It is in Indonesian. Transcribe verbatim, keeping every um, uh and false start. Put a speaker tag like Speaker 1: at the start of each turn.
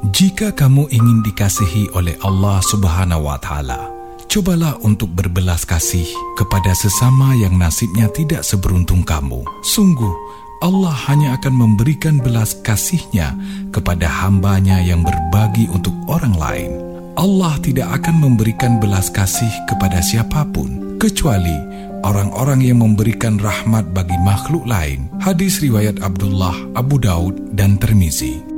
Speaker 1: Jika kamu ingin dikasihi oleh Allah Subhanahu wa Ta'ala, cobalah untuk berbelas kasih kepada sesama yang nasibnya tidak seberuntung kamu. Sungguh, Allah hanya akan memberikan belas kasih-Nya kepada hamba-Nya yang berbagi untuk orang lain. Allah tidak akan memberikan belas kasih kepada siapapun, kecuali orang-orang yang memberikan rahmat bagi makhluk lain. Hadis riwayat Abdullah, Abu Daud, dan Tirmizi.